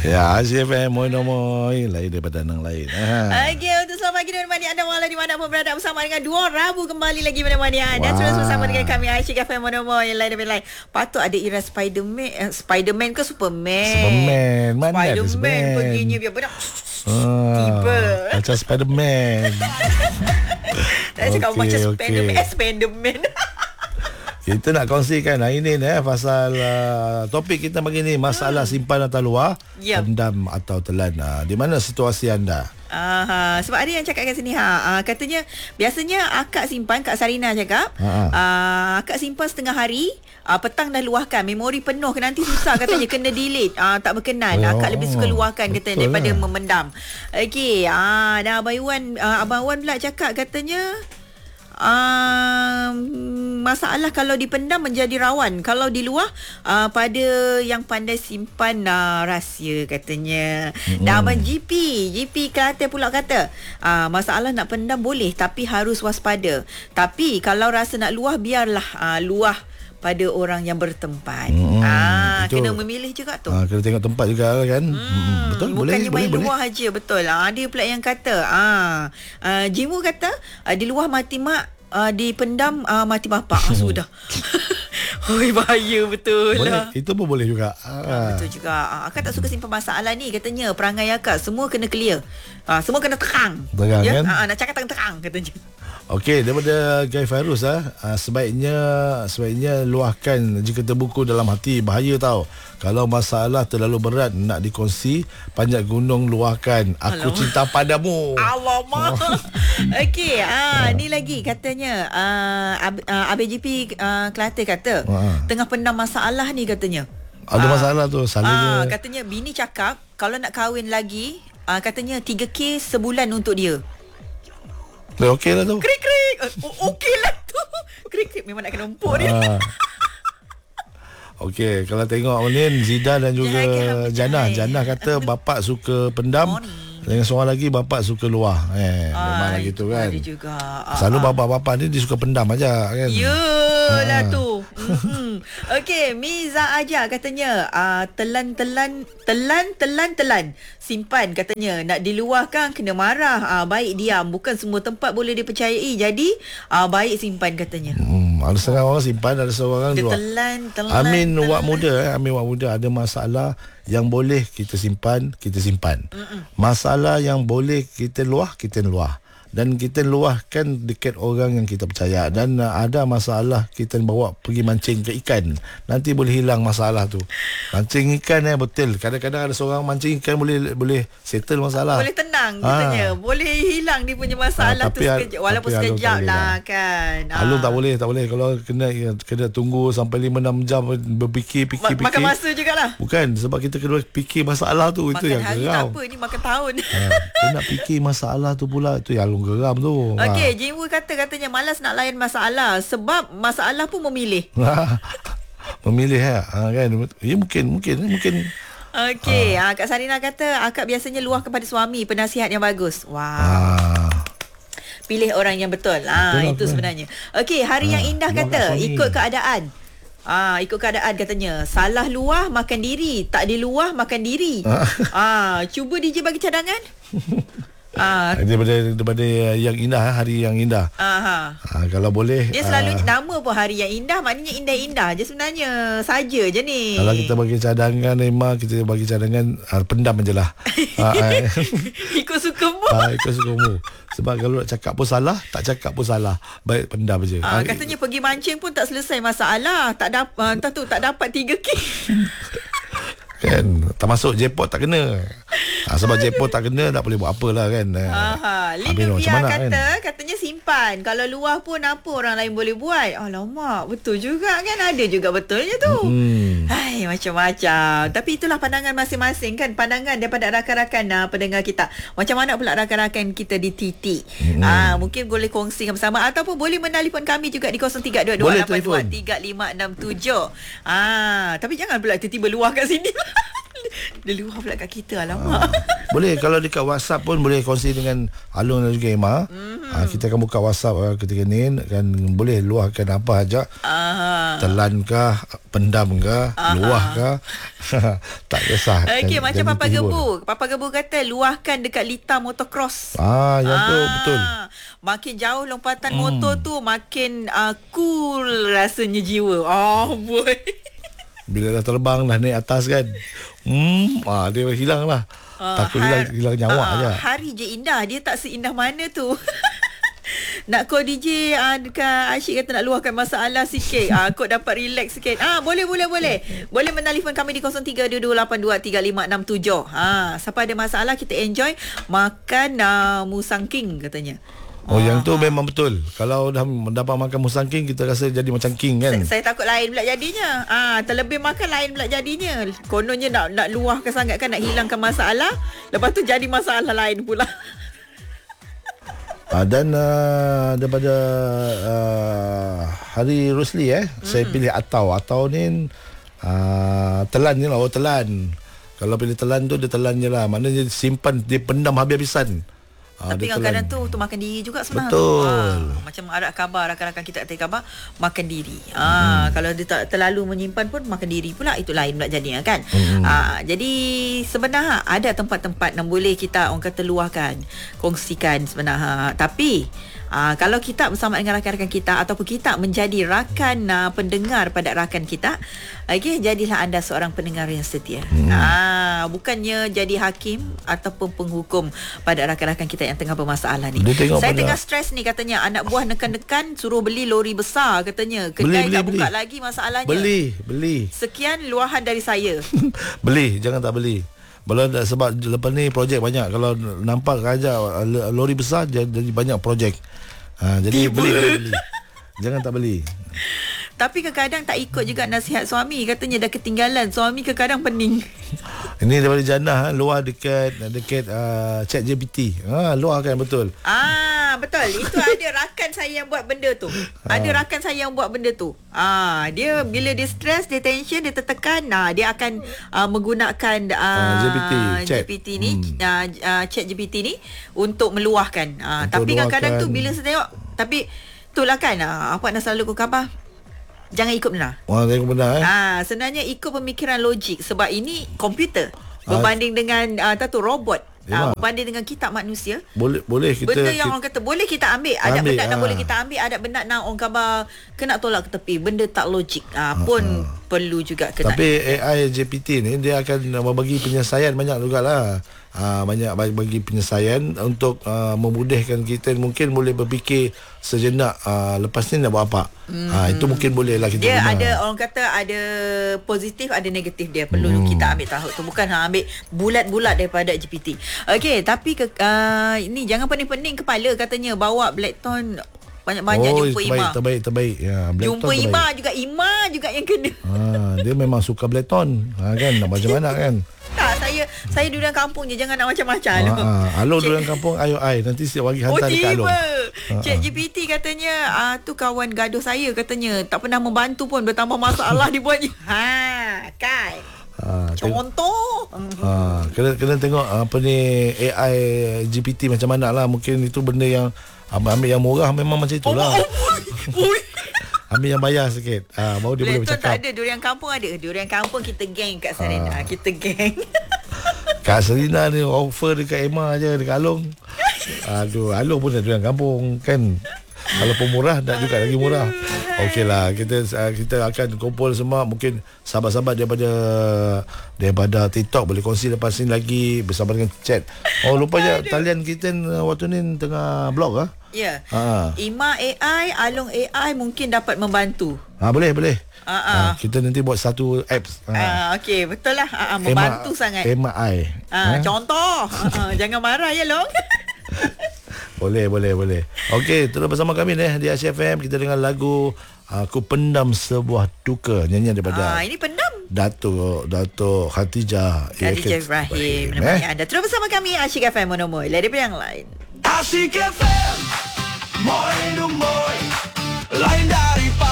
Ya, ACFM Moy lain daripada yang lain. Okey, untuk selamat pagi dan menemani anda walau di mana pun berada bersama dengan dua Rabu kembali lagi menemani anda. Terus bersama dengan kami ACFM Moy lain daripada lain. Patut ada Ira Spiderman, Spiderman ke Superman? Superman. Mana ada Spiderman Superman? perginya biar benar. Tiba. Macam Spiderman. Tak cakap macam Spiderman. Spiderman. Kita nak kongsikan hari ni pasal topik kita pagi ni, masalah simpan atau luar, pendam atau telan. Di mana situasi anda? Sebab ada yang cakap kat sini katanya biasanya akak simpan, Kak Sarina cakap akak simpan setengah hari, petang dah luahkan, memori penuh nanti susah katanya, kena delete, tak berkenan. Akak lebih suka luahkan katanya daripada memendam. Okey, dan Abang Wan pula cakap katanya masalah kalau dipendam menjadi rawan, kalau di luar pada yang pandai simpan rahsia katanya. Dan Abang GP Kelantan pula kata masalah nak pendam boleh tapi harus waspada, tapi kalau rasa nak luah biarlah luah pada orang yang bertempat. Kena memilih juga tu. Kena tengok tempat juga kan. Betul, bukannya boleh. main luar aja, betul. Ada pula yang kata Jimu kata di luar mati mak, dipendam mati bapak. Sudah. Oi, bahaya betul boleh, lah. itu pun boleh juga. Betul juga. Akak tak suka simpan masalah ni katanya. Perangai akak semua kena clear. Semua kena terang. Terang kan? Nak cakap terang katanya. Okey, daripada Guy Fairuz sebaiknya luahkan jika terbuku dalam hati, bahaya tau. Kalau masalah terlalu berat nak dikongsi, panjat gunung luahkan. Aku cinta padamu. Alamak. Okey, ni lagi katanya ABGP Kelantan kata tengah pendam masalah ni katanya. Ada masalah tu selalunya. Katanya bini cakap kalau nak kahwin lagi, katanya 3K sebulan untuk dia. Okey lah tu. Krik. Okey lah tu. Krik memang nak kena empuk dia. Okey, kalau tengok ni Zidan dan juga Janah kata bapak suka pendam. Dengan seorang lagi bapak suka luah. Memang gitu kan. Ada juga. Selalu bapak-bapak ni dia suka pendam aja kan. Yalah tu. Okey, Miza aja katanya telan simpan katanya, nak diluahkan kena marah, baik diam, bukan semua tempat boleh dipercayai, jadi baik simpan katanya. Ada setengah orang simpan, ada seorang luah. Telan Amin wak muda ada masalah yang boleh kita simpan. Masalah yang boleh kita luah. Dan kita luahkan dekat orang yang kita percaya. Dan ada masalah kita bawa pergi mancing ke ikan, nanti boleh hilang masalah tu. Mancing ikan betul. Kadang-kadang ada seorang mancing ikan boleh settle masalah. Boleh tenang katanya. Boleh hilang dia punya masalah tu sekejap. Walaupun sekejap lah kan. Alung tak boleh. Kalau kena tunggu sampai 5-6 jam berfikir. Makan masa jugalah. Bukan, sebab kita kena fikir masalah tu. Makan itu yang hari geram. tak apa, ni makan tahun. Kita nak fikir masalah tu pula, itu yang geram tu. Okey, Jimu katanya malas nak layan masalah sebab masalah pun memilih. Memilih kan. Ya mungkin. Okey, Kak Sarina kata akak biasanya luah kepada suami, penasihat yang bagus. Wow. Pilih orang yang betul. Itu sebenarnya. Okey, hari yang indah kata ikut keadaan. Ikut keadaan katanya. Salah luah makan diri, tak diluah makan diri. Cuba DJ bagi cadangan. Daripada yang indah, hari yang indah. Kalau boleh, dia selalu nama pun hari yang indah, maknanya indah-indah je sebenarnya. Saja je ni. Kalau kita bagi cadangan, memang kita bagi cadangan pendam je lah. Ikut sukamu. Ikut sukamu. Sebab kalau nak cakap pun salah, tak cakap pun salah, baik pendam je. Katanya pergi mancing pun tak selesai masalah. Tak dapat 3K. Kan, termasuk jackpot tak kena. Sebab jackpot tak kena, tak boleh buat apalah kan. Linda kata katanya simpan, kalau luah pun apa orang lain boleh buat. Alamak, betul juga kan, ada juga betulnya tu. Hai, macam-macam. Tapi itulah pandangan masing-masing kan, pandangan daripada rakan-rakan pendengar kita. Macam mana pula rakan-rakan kita di titik. Mungkin boleh kongsikan bersama ataupun boleh menelpon kami juga di 0322823567. Tapi jangan pula tiba-tiba luah kat sini. Dia luah pula kat kita, alamak. Boleh, kalau dekat WhatsApp pun boleh kongsi dengan Alung dan juga Emma. Kita akan buka WhatsApp ketika ni, kan boleh luahkan apa aja. Telan kah, pendam kah, luah kah. Tak kisah. Okey, macam Papa Gebu. Papa Gebu kata luahkan dekat lita motocross. Yang tu betul. Makin jauh lompatan motor tu, makin cool rasanya jiwa. Boy. Bila dah terbang, dah naik atas kan, dia hilang lah. Takut hilang nyawa aja. Hari je indah, dia tak seindah mana tu. Nak call DJ dekat Asyik kata nak luahkan masalah sikit. Kod dapat relax sikit. Boleh menelefon kami di 0322823567. Siapa ada masalah, kita enjoy makan musang king katanya. Yang tu memang betul. Kalau dah dapat makan musang king, kita rasa jadi macam king kan. Saya takut lain pula jadinya. Terlebih makan lain pula jadinya. Kononnya nak luahkan sangat kan, nak hilangkan masalah, lepas tu jadi masalah lain pula. Dan daripada Hari Rosli saya pilih atau ni telan je lah. Telan. Kalau pilih telan tu, dia telan je lah. Maknanya dia simpan, dia pendam habis-habisan. Tapi kadang-kadang tu untuk makan diri juga sebenarnya. Betul. Macam ada khabar, rakan-rakan kita tak khabar, makan diri. Kalau dia tak terlalu menyimpan pun, makan diri pula, itu lain pula jadinya kan. Jadi sebenarnya ada tempat-tempat yang boleh kita orang kata luahkan, kongsikan sebenarnya. Tapi kalau kita bersama dengan rakan-rakan kita, ataupun kita menjadi rakan pendengar pada rakan kita, jadilah anda seorang pendengar yang setia. Bukannya jadi hakim ataupun penghukum pada rakan-rakan kita yang tengah bermasalah ni. Saya tengah stres ni katanya, anak buah nekan-nekan suruh beli lori besar katanya. Kedai tak buka lagi masalahnya. Beli. Sekian luahan dari saya. Beli, jangan tak beli. Sebab lepas ni projek banyak. Kalau nampak aja lori besar, jadi banyak projek. Jadi beli. Jangan tak beli. Tapi kadang-kadang tak ikut juga nasihat suami. Katanya dah ketinggalan. Suami kadang-kadang pening. Ini daripada Jannah, luar dekat ChatGPT. Luar kan betul. Betul. Itu ada rakan saya yang buat benda tu. Ada rakan saya yang buat benda tu. Dia bila dia stres, dia tension, dia tertekan, dia akan menggunakan GPT ni, ChatGPT ni untuk meluahkan. Tapi kadang-kadang tu bila saya tengok, tapi itulah kan, apa nak selalu aku khabar, jangan ikut benar. Jangan ikut benar. Sebenarnya ikut pemikiran logik. Sebab ini komputer berbanding dengan robot. Berbanding dengan kita manusia. Boleh kita, benda yang orang kata boleh kita ambil. Ada benda yang boleh kita ambil, ada benda yang orang khabar kena tolak ke tepi. Benda tak logik pun perlu juga kena. Tapi AI GPT ni, dia akan membagi penyelesaian banyak jugalah. Banyak bagi penyelesaian untuk memudahkan kita. Mungkin boleh berfikir sejenak, lepas ni nak buat apa. Itu mungkin boleh lah kita dia guna. Ada orang kata ada positif, ada negatif dia. Perlu kita ambil tahu tu. Bukan ambil bulat-bulat daripada GPT. Okey, tapi ini jangan pening-pening kepala katanya. Bawa Blackton banyak-banyak jumpa Ima. Terbaik. Jumpa Ima juga. Ima juga yang kena. Dia memang suka Blackton. Kan nak macam mana kan. Tak, saya duduk kampung je. Jangan nak macam-macam. Alung duduk kampung, nanti setiap pagi hantar dekat Alung. ChatGPT katanya tu kawan gaduh saya katanya. Tak pernah membantu pun, bertambah masalah dia buatnya. Kan. Contoh. Kena tengok apa ni AI GPT macam mana lah. Mungkin itu benda yang ambil yang murah, memang macam itulah. Ambil yang bayar sikit. Baru dia boleh bercakap. Tak ada durian kampung ada. Durian kampung kita geng kat Serena. Kita geng. Kat Serena ni offer dekat Emma je, dekat Alung. Alung pun ada durian kampung kan. Kalau pun murah, nak juga lagi murah. Okeylah, kita akan kumpul semua. Mungkin sahabat-sahabat daripada TikTok boleh kongsi lepas ni lagi bersama dengan chat. Lupanya talian kita waktu ni tengah blog Ya. Ima AI, Alung AI mungkin dapat membantu. Boleh. Kita nanti buat satu apps. Okey, betul lah. Membantu sangat. MI. Contoh. Jangan marah ya, Long. Boleh. Okey, terus bersama kami di Asyik FM. Kita dengar lagu Aku Pendam Sebuah Duka, nyanyian daripada ini pendam Dato' Khatijah Ibrahim. Anda terus bersama kami Asyik FM Monomoy. Daripada yang lain, Asyik FM Moy lain daripada